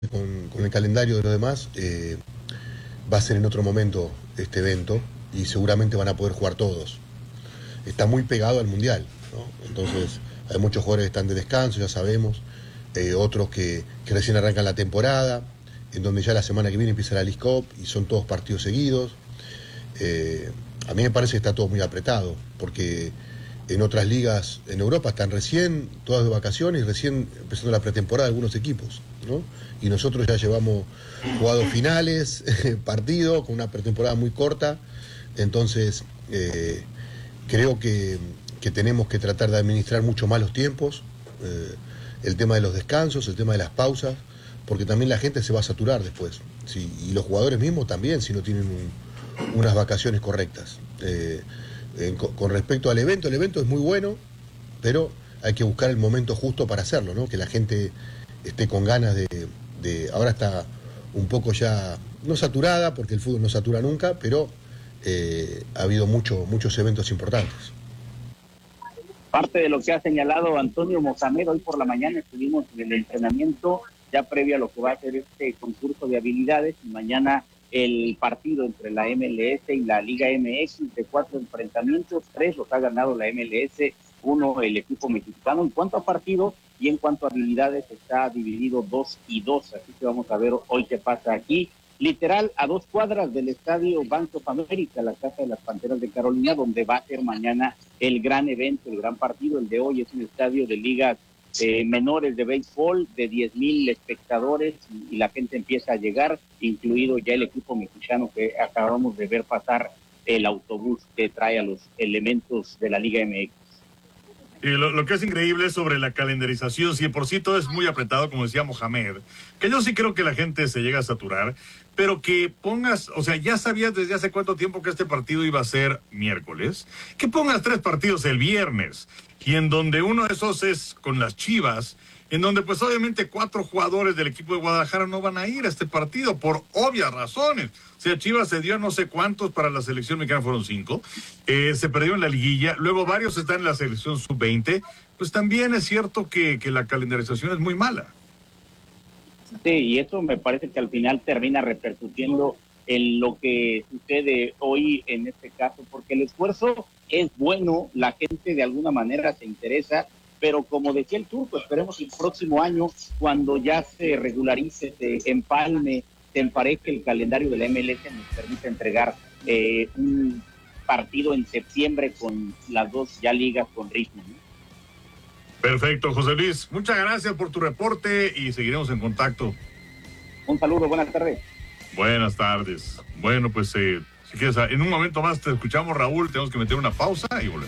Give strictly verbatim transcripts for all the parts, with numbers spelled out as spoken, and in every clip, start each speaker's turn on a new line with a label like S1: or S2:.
S1: con, con el calendario de los demás, eh, va a ser en otro momento este evento y seguramente van a poder jugar todos. Está muy pegado al Mundial, ¿no? Entonces hay muchos jugadores que están de descanso, ya sabemos, eh, otros que, que recién arrancan la temporada, en donde ya la semana que viene empieza la League Cup y son todos partidos seguidos. Eh, a mí me parece que está todo muy apretado, porque en otras ligas en Europa están recién, todas de vacaciones, recién empezando la pretemporada de algunos equipos, ¿no? Y nosotros ya llevamos jugados finales, partidos, con una pretemporada muy corta. Entonces, eh, creo que, que tenemos que tratar de administrar mucho más los tiempos, eh, el tema de los descansos, el tema de las pausas, porque también la gente se va a saturar después, ¿sí? Y los jugadores mismos también, si no tienen un, unas vacaciones correctas. Eh, en, con respecto al evento, el evento es muy bueno, pero hay que buscar el momento justo para hacerlo, ¿no? Que la gente esté con ganas de, de... Ahora está un poco ya, no saturada, porque el fútbol no satura nunca, pero eh, ha habido mucho, muchos eventos importantes.
S2: Parte de lo que ha señalado Antonio Mohamed, hoy por la mañana estuvimos en el entrenamiento ya previo a lo que va a ser este concurso de habilidades, y mañana el partido entre la M L S y la Liga M X, de cuatro enfrentamientos, tres los ha ganado la M L S, uno el equipo mexicano. En cuanto a partido y en cuanto a habilidades, está dividido dos y dos, así que vamos a ver hoy qué pasa aquí, literal a dos cuadras del estadio Bank of America, la casa de las Panteras de Carolina, donde va a ser mañana el gran evento, el gran partido. El de hoy es un estadio de ligas eh, menores de béisbol, de diez mil espectadores, y, y la gente empieza a llegar, incluido ya el equipo mexicano que acabamos de ver pasar el autobús que trae a los elementos de la Liga M X.
S3: Y lo, lo que es increíble es sobre la calendarización, si de por sí todo es muy apretado, como decía Mohamed, que yo sí creo que la gente se llega a saturar, pero que pongas, o sea, ya sabías desde hace cuánto tiempo que este partido iba a ser miércoles, que pongas tres partidos el viernes, y en donde uno de esos es con las Chivas, en donde pues obviamente cuatro jugadores del equipo de Guadalajara no van a ir a este partido por obvias razones. O sea, Chivas se dio no sé cuántos para la selección mexicana, fueron cinco, eh, se perdió en la liguilla, luego varios están en la selección sub veinte, pues también es cierto que, que la calendarización es muy mala.
S2: Sí, y eso me parece que al final termina repercutiendo en lo que sucede hoy en este caso, porque el esfuerzo es bueno, la gente de alguna manera se interesa, pero como decía el Turco, esperemos el próximo año, cuando ya se regularice, se empalme, se empareje el calendario de la M L S, nos permite entregar eh, un partido en septiembre con las dos ya ligas con ritmo, ¿no?
S3: Perfecto, José Luis. Muchas gracias por tu reporte y seguiremos en contacto.
S2: Un saludo, buenas tardes.
S3: Buenas tardes. Bueno, pues eh, si quieres, en un momento más te escuchamos, Raúl. Tenemos que meter una pausa y volvemos.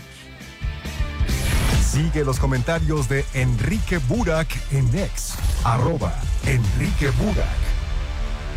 S4: Sigue los comentarios de Enrique Burak en X, arroba Enrique Burak.